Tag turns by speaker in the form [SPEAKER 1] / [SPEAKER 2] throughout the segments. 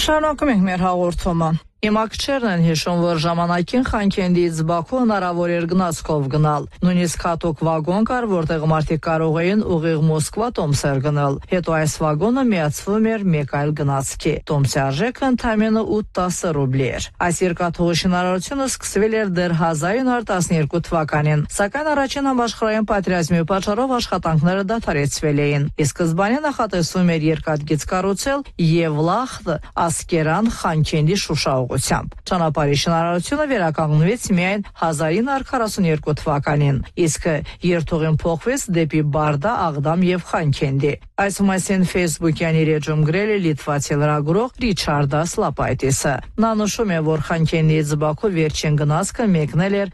[SPEAKER 1] Շարունակում ենք մեր հաղորդումը։ Իմակչերն են հիշում, որ ժամանակին Խանքենդիից Բաքու հնարավոր էր գնացքով գնալ։ Նույնիսկ հատուկ վագոն կար, որտեղ մարդիկ կարող էին ուղիղ Մոսկվա Տոմսեր գնալ։ Հետո այս վագոնը միացվում էր մեկ այլ գնացքի։ Տոմսի արժեքը ընդամենը 8-10 ռուբլի էր։ Այս երկաթուղու շինարարությունը սկսվել էր դեռ 1912 թվականին, սակայն առաջին համաշխարհային պատերազմի պատճառով աշխատանքները դադարեցվել էին։ Ի սկզբանե նախատեսվում էր երկաթգիծ կառուցել Եվլախտ, Ասկերան, Խանքենդի, Շուշա ուղղությամբ։ Ճանապարհի շինարարությունը վերականգնվեց միայն 1942 թվականին, իսկ երթուղին փոխվեց դեպի Բարդա, Աղդամ եւ Խանքենդի։ Այս մասին Facebook-յան իր էջում գրել է լիտվացի լրագրող Ռիչարդա Սլապայտիսը։ Նա նշում է, որ Խանքենդիից Բաքու վերջին գնացքը մեկնել էր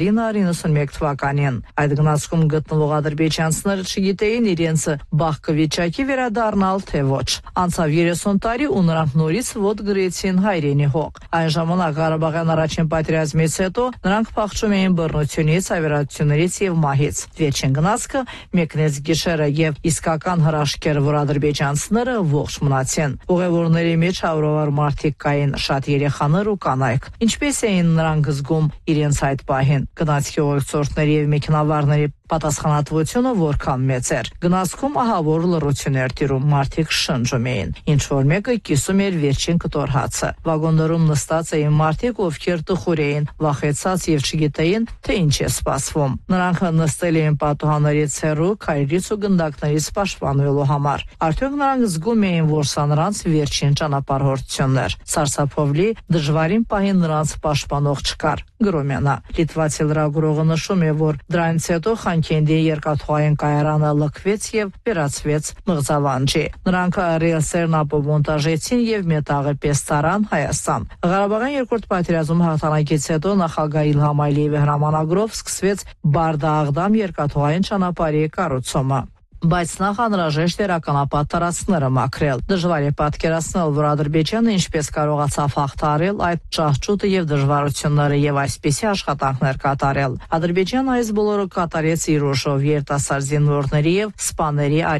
[SPEAKER 1] 1991 թվականին։ Այդ գնացքում գտնվող ադրբեջանցիները չգիտեին իրենց բախկվիճակի վերադառնալ թե ոչ։ Անցավ 30 տարի ու նրանք նորից ոտ գրեցին հայրենի հող։ Այն ժամանակ Ղարաբաղյան առաջին պատերազմից հետո նրանք փախչում էին բռնությունից, ավերածություններից եւ մահից։ Վերջին գնացքը մեկնեց գիշերը եւ իսկական հրաշք էր, որ ադրբեջանցիները ողջ մնացին։ Ուղևորների մեջ հարյուրավոր մարդիկ կային, շատ երեխաներ ու կանայք։ Ինչպես էին նրանք զգում իրենց այդ պահին։ Գնացքի ուղեկցորդների եւ մեքենավարների պատասխանատվությունը որքան մեծ էր։ Գնացքում ահավոր լռություն էր տիրում, մարդիկ շնջում էին։ Ինչ որ մեկը կիսում էր վերջին կտոր հացը։ Վագոններում նստած էին մարդիկ, ովքեր տխուր էին, վախեցած եւ չգիտեին, թե ինչ է սպասվում։ Նրանք նստել էին պատուհաններից հեռու, քայլից ու գնդակներից պաշտպանվելու համար։ Արդյոք նրանք զգում էին, որ սա նրանց վերջին ճանապարհորդությունն էր։ Սարսափովլի դժվարին պահին նրանց պաշտպանող չկար։ Գրում է նա։ Լիտվացի լրագրողը նշում է, որ դրանից հետո Խանքենդի երկաթուղային կայարանը լքվեց եւ վերածվեց մղձավանջի։ Նրանք ռելսերն ապոմոնտաժեցին եւ մետաղը պես տարան Հայաստան։ Ղարաբաղյան երկրորդ պատերազմում հաղթանակից հետո նախագահ Իլհամ Ալիևի հրամանագրով սկսվեց Բարդա-Աղդամ երկաթուղային ճանապարհի կառուցումը։ Բայց նախ անհրաժեշտ էր ականապատ տարածքները մաքրել։ Դժվար է պատկերացնել, որ Ադրբեջանը ինչպես կարողացավ հաղթահարել այդ ճահճուտը եւ դժվարությունները եւ այսպիսի աշխատանքներ կատարել։ Ադրբեջանը այս բոլորը կատարեց իր ուժով, երիտասարդ զինվորների եւ սպաների